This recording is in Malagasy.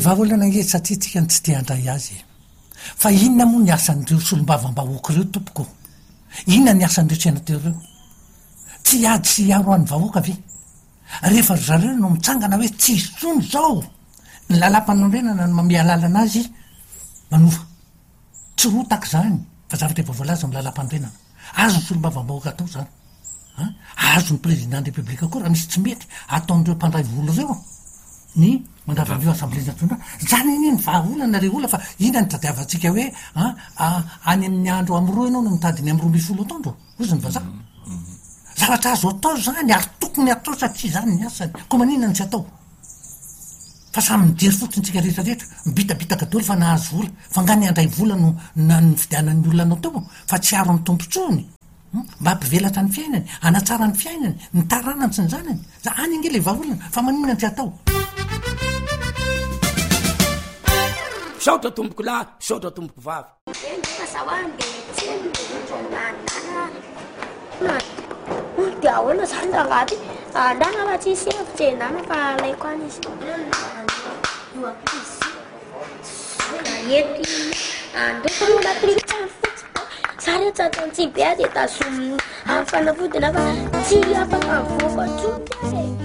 vahaolana nge satria tsika ny tsy te handray azy fa inona moa ny asan'ireo solombavam-bahoaka ireo tompoko inona ny asan'ireo tsy anatereo tsy ady sy aro any vahoaka ve rehefa zareo no mitsangana hoe tsy isony zao ny lalam-panondrenana no mame alalana azy manova tsy ro taka zany fa zavatra efa voalaza amy lalam-panondrenana azo ny solombavam-bahoaka atao zany azo ny président de république koa raha misy tsy mety ataon'ireo mpandray volo reo ny mandravandreo assemblée nationale zany iny ny vahaolana re ola fa ina ny tadiavantsika hoe any amin'ny andro amroa ianao no mitadiny am' 12 taondro ozy ny vazaha zavatra azo atao zany ary tokony atao satria zany ny asany koa maninona ny tsy atao fa samy mijery fotsiny tsika rehetrarehetra mibitabitaka dolo fa nahazo vola fa nga ny andray vola no na ny fidianan'ny olonanao tao fa tsy aro ny tompontsony mba ampivelatra ny fiainany anatsara ny fiainany ny taranany sy ny zanany za any inge le vahaolana fa maninona ny tsy atao saotra tomboko lahy saotra tomboko vavy dia ahoana zany rangaty andrana fa tsisy fijenana fa alaiko any izy ety andronatritsany fotsy zary tsatany tsy be a dia tazomy amin'ny fanafodina fa tsy afaka voaka tsoty